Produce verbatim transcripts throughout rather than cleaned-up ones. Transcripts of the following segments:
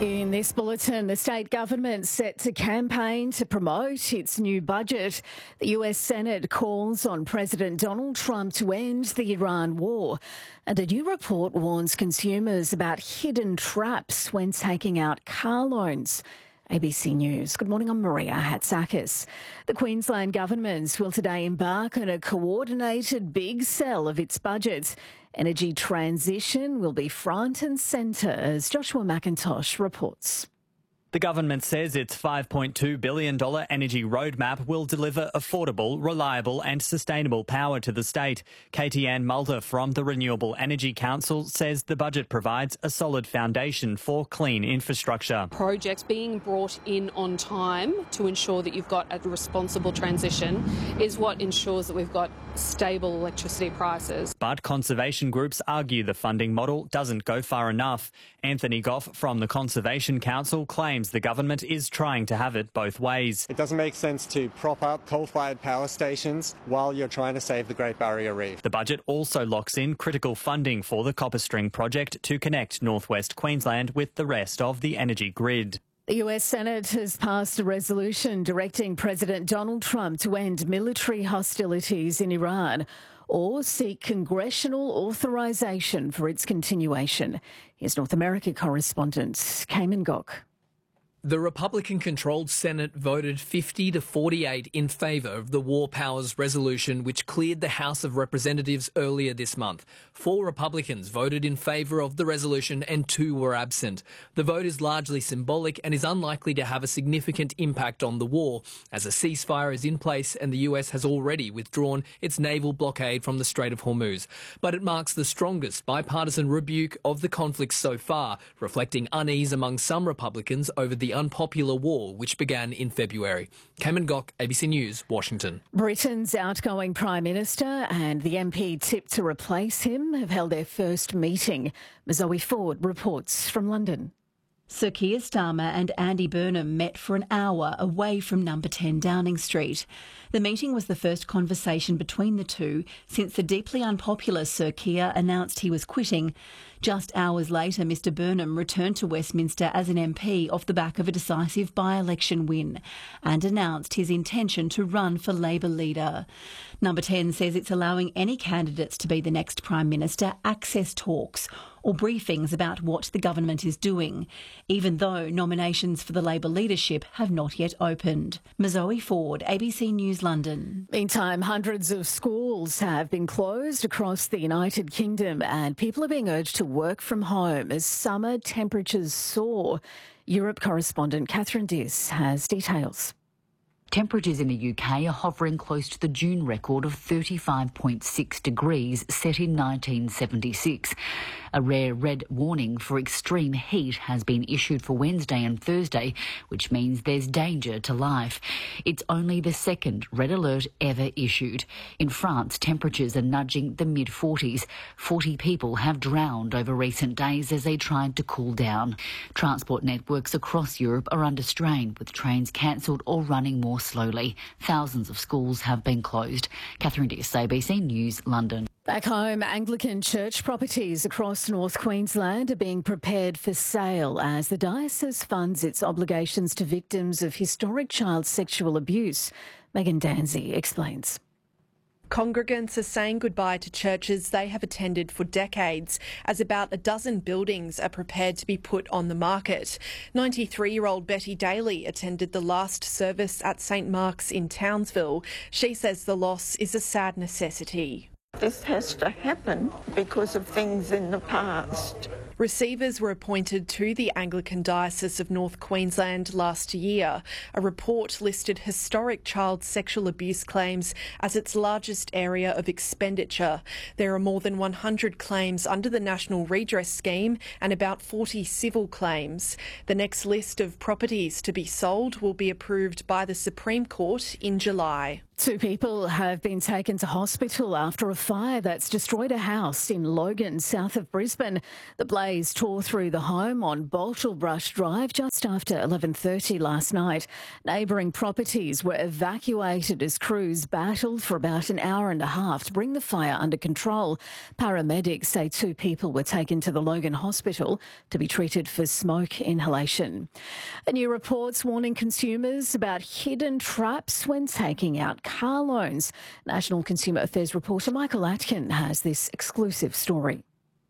In this bulletin, the state government set to campaign to promote its new budget. The U S Senate calls on President Donald Trump to end the Iran war. And a new report warns consumers about hidden traps when taking out car loans. A B C News. Good morning, I'm Maria Hatzakis. The Queensland government will today embark on a coordinated big sell of its budget. Energy transition will be front and centre, as Joshua McIntosh reports. The government says its five point two billion dollars energy roadmap will deliver affordable, reliable and sustainable power to the state. Katie Ann Mulder from the Renewable Energy Council says the budget provides a solid foundation for clean infrastructure. Projects being brought in on time to ensure that you've got a responsible transition is what ensures that we've got stable electricity prices. But conservation groups argue the funding model doesn't go far enough. Anthony Goff from the Conservation Council claims the government is trying to have it both ways. It doesn't make sense to prop up coal-fired power stations while you're trying to save the Great Barrier Reef. The budget also locks in critical funding for the Copper String project to connect northwest Queensland with the rest of the energy grid. The U S Senate has passed a resolution directing President Donald Trump to end military hostilities in Iran or seek congressional authorization for its continuation. Here's North America correspondent Cayman Gok. The Republican-controlled Senate voted fifty to forty-eight in favour of the War Powers Resolution, which cleared the House of Representatives earlier this month. Four Republicans voted in favour of the resolution and two were absent. The vote is largely symbolic and is unlikely to have a significant impact on the war, as a ceasefire is in place and the U S has already withdrawn its naval blockade from the Strait of Hormuz. But it marks the strongest bipartisan rebuke of the conflict so far, reflecting unease among some Republicans over the unpopular war which began in February. Cayman Gok, A B C News, Washington. Britain's outgoing Prime Minister and the M P tipped to replace him have held their first meeting. Zoe Ford reports from London. Sir Keir Starmer and Andy Burnham met for an hour away from number ten Downing Street. The meeting was the first conversation between the two since the deeply unpopular Sir Keir announced he was quitting. Just hours later, Mr Burnham returned to Westminster as an M P off the back of a decisive by-election win and announced his intention to run for Labor leader. Number ten says it's allowing any candidates to be the next Prime Minister access talks or briefings about what the government is doing, even though nominations for the Labor leadership have not yet opened. Zoe Ford, A B C News, London. Meantime, hundreds of schools have been closed across the United Kingdom and people are being urged to work from home as summer temperatures soar. Europe correspondent Catherine Diss has details. Temperatures in the U K are hovering close to the June record of thirty-five point six degrees set in nineteen seventy-six. A rare red warning for extreme heat has been issued for Wednesday and Thursday, which means there's danger to life. It's only the second red alert ever issued. In France, temperatures are nudging the mid forties. forty people have drowned over recent days as they tried to cool down. Transport networks across Europe are under strain, with trains cancelled or running more slowly. Thousands of schools have been closed. Catherine Diss, A B C News, London. Back home, Anglican church properties across North Queensland are being prepared for sale as the diocese funds its obligations to victims of historic child sexual abuse. Megan Danzy explains. Congregants are saying goodbye to churches they have attended for decades, as about a dozen buildings are prepared to be put on the market. ninety-three-year-old Betty Daly attended the last service at St Mark's in Townsville. She says the loss is a sad necessity. This has to happen because of things in the past. Receivers were appointed to the Anglican Diocese of North Queensland last year. A report listed historic child sexual abuse claims as its largest area of expenditure. There are more than one hundred claims under the National Redress Scheme and about forty civil claims. The next list of properties to be sold will be approved by the Supreme Court in July. Two people have been taken to hospital after a fire that's destroyed a house in Logan, south of Brisbane. The blaze blaze tore through the home on Boltlebrush Drive just after eleven thirty last night. Neighbouring properties were evacuated as crews battled for about an hour and a half to bring the fire under control. Paramedics say two people were taken to the Logan Hospital to be treated for smoke inhalation. A new report's warning consumers about hidden traps when taking out car loans. National Consumer Affairs reporter Michael Atkin has this exclusive story.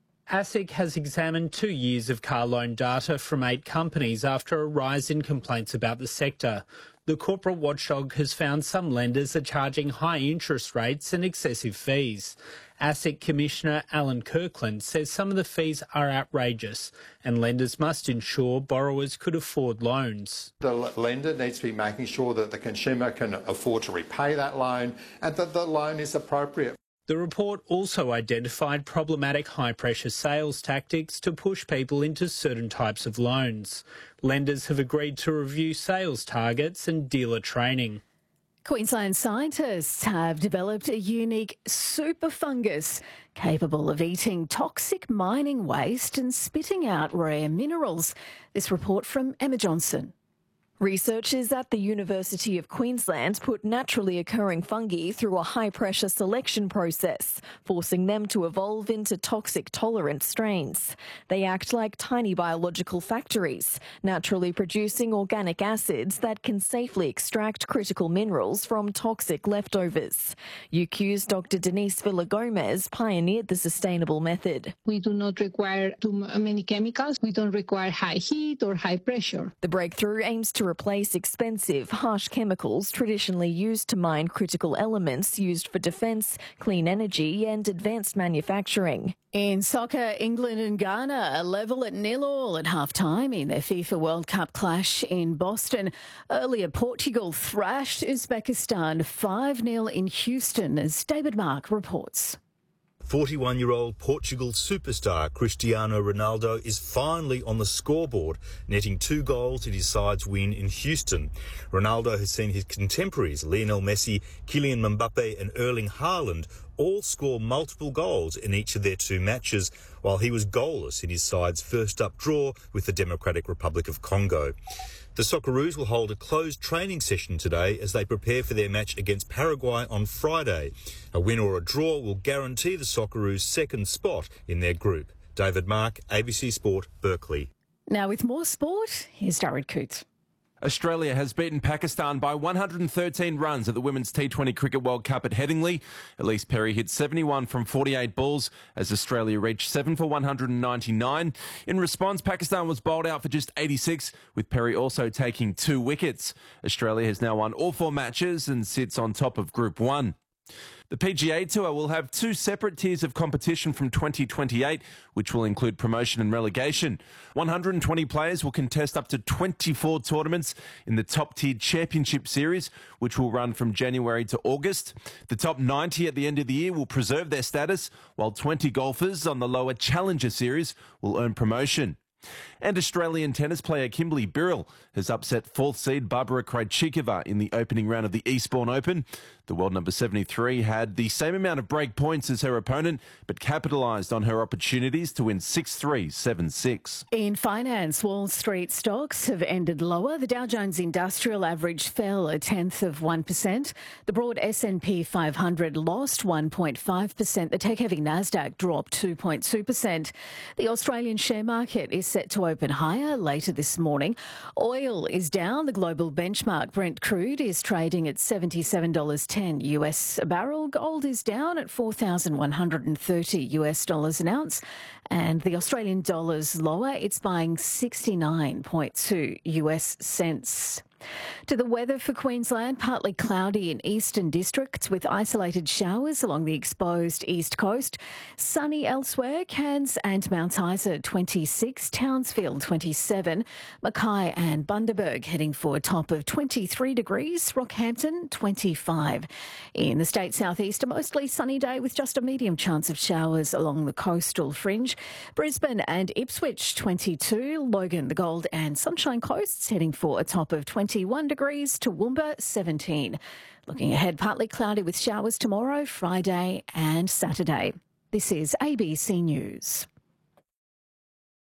ASIC has examined two years of car loan data from eight companies after a rise in complaints about the sector. The corporate watchdog has found some lenders are charging high interest rates and excessive fees. ASIC Commissioner Alan Kirkland says some of the fees are outrageous and lenders must ensure borrowers could afford loans. The lender needs to be making sure that the consumer can afford to repay that loan and that the loan is appropriate. The report also identified problematic high-pressure sales tactics to push people into certain types of loans. Lenders have agreed to review sales targets and dealer training. Queensland scientists have developed a unique super fungus capable of eating toxic mining waste and spitting out rare minerals. This report from Emma Johnson. Researchers at the University of Queensland put naturally occurring fungi through a high-pressure selection process, forcing them to evolve into toxic-tolerant strains. They act like tiny biological factories, naturally producing organic acids that can safely extract critical minerals from toxic leftovers. U Q's Doctor Denise Villa-Gomez pioneered the sustainable method. We do not require too many chemicals. We don't require high heat or high pressure. The breakthrough aims to replace expensive, harsh chemicals traditionally used to mine critical elements used for defence, clean energy and advanced manufacturing. In soccer, England and Ghana are level at nil all at half-time in their FIFA World Cup clash in Boston. Earlier, Portugal thrashed Uzbekistan five nil in Houston, as David Mark reports. forty-one-year-old Portugal superstar Cristiano Ronaldo is finally on the scoreboard, netting two goals in his side's win in Houston. Ronaldo has seen his contemporaries Lionel Messi, Kylian Mbappe and Erling Haaland all score multiple goals in each of their two matches, while he was goalless in his side's first-up draw with the Democratic Republic of Congo. The Socceroos will hold a closed training session today as they prepare for their match against Paraguay on Friday. A win or a draw will guarantee the Socceroos' second spot in their group. David Mark, A B C Sport, Berkeley. Now with more sport, here's Jared Coote. Australia has beaten Pakistan by one hundred thirteen runs at the Women's T twenty Cricket World Cup at Headingley. Elise Perry hit seventy-one from forty-eight balls as Australia reached seven for one hundred ninety-nine. In response, Pakistan was bowled out for just eighty-six, with Perry also taking two wickets. Australia has now won all four matches and sits on top of Group one. The P G A Tour will have two separate tiers of competition from twenty twenty-eight, which will include promotion and relegation. one hundred twenty players will contest up to twenty-four tournaments in the top-tiered Championship Series, which will run from January to August. The top ninety at the end of the year will preserve their status, while twenty golfers on the lower Challenger Series will earn promotion. And Australian tennis player Kimberly Birrell has upset fourth seed Barbara Krejcikova in the opening round of the Eastbourne Open. The world number seventy-three had the same amount of break points as her opponent, but capitalised on her opportunities to win six three, seven six. In finance, Wall Street stocks have ended lower. The Dow Jones Industrial Average fell a tenth of one percent. The broad S and P five hundred lost one point five percent. The tech-heavy Nasdaq dropped two point two percent. The Australian share market is set to open higher later this morning. Oil is down. The global benchmark Brent crude is trading at seventy-seven dollars ten U S a barrel. Gold is down at four thousand one hundred thirty U S dollars an ounce. And the Australian dollar's lower. It's buying sixty-nine point two U S cents. To the weather for Queensland, partly cloudy in eastern districts with isolated showers along the exposed east coast. Sunny elsewhere, Cairns and Mount Isa twenty-six, Townsville twenty-seven, Mackay and Bundaberg heading for a top of twenty-three degrees, Rockhampton twenty-five. In the state southeast, a mostly sunny day with just a medium chance of showers along the coastal fringe. Brisbane and Ipswich twenty-two, Logan, the Gold and Sunshine Coasts heading for a top of twenty-one degrees, Toowoomba seventeen. Looking ahead, partly cloudy with showers tomorrow, Friday and Saturday. This is A B C News.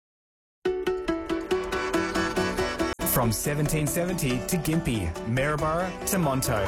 From seventeen seventy to Gympie, Maryborough to Monto.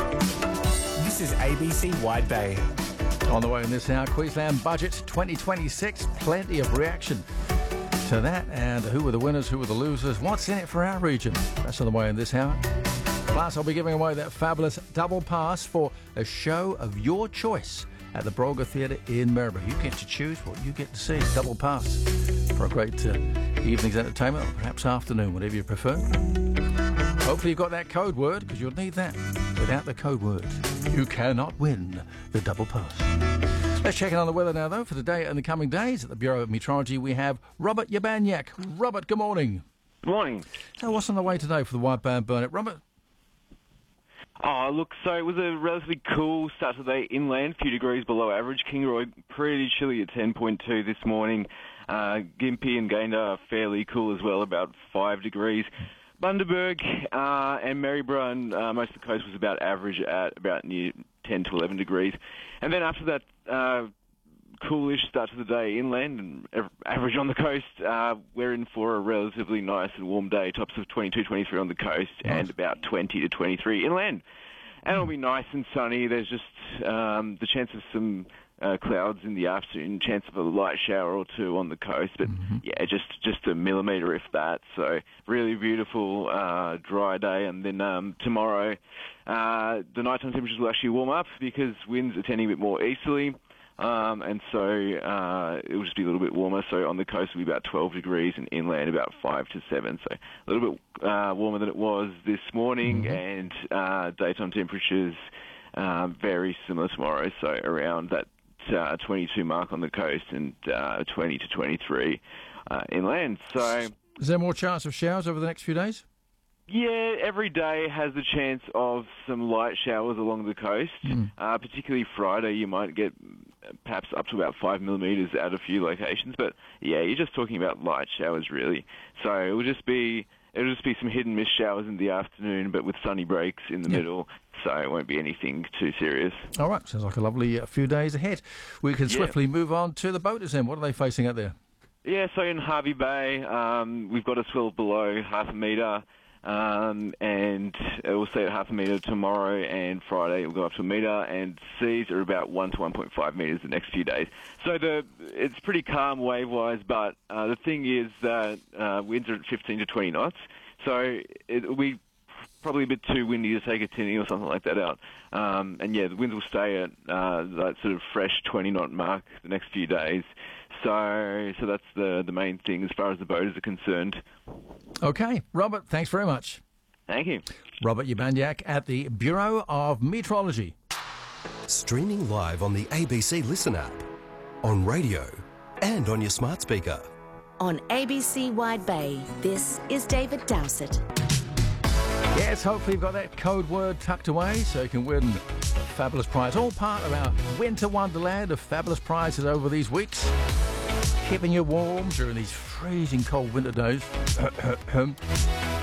This is A B C Wide Bay. On the way in this hour, Queensland Budget twenty twenty-six. Plenty of reaction to that. And who were the winners, who were the losers, what's in it for our region? That's on the way in this hour. Plus, I'll be giving away that fabulous double pass for a show of your choice at the Brolga Theatre in Maryborough. You get to choose what you get to see. Double pass for a great uh, evening's entertainment, or perhaps afternoon, whatever you prefer. Hopefully you've got that code word, because you'll need that. Without the code word, you cannot win the double pass. Let's check in on the weather now, though, for today and the coming days. At the Bureau of Meteorology, we have Robert Yabanyak. Robert, good morning. Good morning. So what's on the way today for the White Band Burnett? Robert? Oh, look, so it was a relatively cool start to the day inland, a few degrees below average. Kingaroy, pretty chilly at ten point two this morning. Uh, Gympie and Gayndah are fairly cool as well, about five degrees. Bundaberg uh, and Maryborough and uh, most of the coast was about average at about near ten to eleven degrees. And then after that uh, coolish start to the day inland and average on the coast, uh, we're in for a relatively nice and warm day, tops of twenty-two, twenty-three on the coast and about twenty to twenty-three inland. And it'll be nice and sunny. There's just um, the chance of some uh, clouds in the afternoon, chance of a light shower or two on the coast, but mm-hmm. yeah, just just a millimetre if that. So really beautiful uh, dry day. And then um, tomorrow, uh, the nighttime temperatures will actually warm up because winds are tending a bit more easterly. Um, and so uh, it will just be a little bit warmer. So on the coast, it'll be about twelve degrees, and inland about five to seven. So a little bit uh, warmer than it was this morning, mm-hmm. and uh, daytime temperatures uh, very similar tomorrow. So around that uh, twenty-two mark on the coast, and uh, twenty to twenty-three uh, inland. So is there more chance of showers over the next few days? Yeah, every day has the chance of some light showers along the coast. Mm. Uh, particularly Friday, you might get perhaps up to about five millimetres at a few locations. But yeah, you're just talking about light showers, really. So it will just be it'll just be some hit and miss showers in the afternoon, but with sunny breaks in the yeah. middle. So it won't be anything too serious. All right, sounds like a lovely uh, few days ahead. We can swiftly yeah. move on to the boaters then. What are they facing out there? Yeah, so in Hervey Bay, um, we've got a swell below half a metre. Um, and it will stay at half a metre tomorrow, and Friday it will go up to a metre, and seas are about one to one point five metres the next few days. So the it's pretty calm wave-wise, but uh, the thing is that uh, winds are at fifteen to twenty knots, so it will be probably a bit too windy to take a tinny or something like that out. Um, and yeah, the winds will stay at uh, that sort of fresh twenty knot mark the next few days. So, so that's the the main thing as far as the boaters are concerned. Okay, Robert, thanks very much. Thank you. Robert Yabanyak at the Bureau of Meteorology. Streaming live on the A B C Listen app, on radio, and on your smart speaker. On A B C Wide Bay, this is David Dowsett. Yes, hopefully you've got that code word tucked away so you can win a fabulous prize. All part of our winter wonderland of fabulous prizes over these weeks. Keeping you warm during these freezing cold winter days.